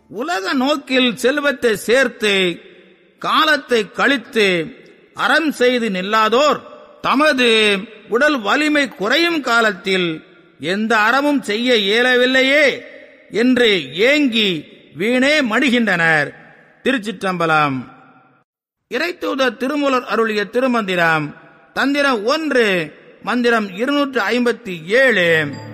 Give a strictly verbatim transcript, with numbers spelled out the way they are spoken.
உலக நோக்கில் செல்வத்தை சேர்த்து காலத்தை கழித்து அறம் செய்து நில்லாதோர் தமது உடல் வலிமை குறையும் காலத்தில் எந்த அறமும் செய்ய இயலவில்லையே என்று ஏங்கி வீணே மடிகின்றனர். திருச்சிற்றம்பலம். இறைத்தூதர் திருமூலர் அருளிய திருமந்திரம் தந்திரம் ஒன்று, மந்திரம் இருநூற்று ஐம்பத்தி ஏழு.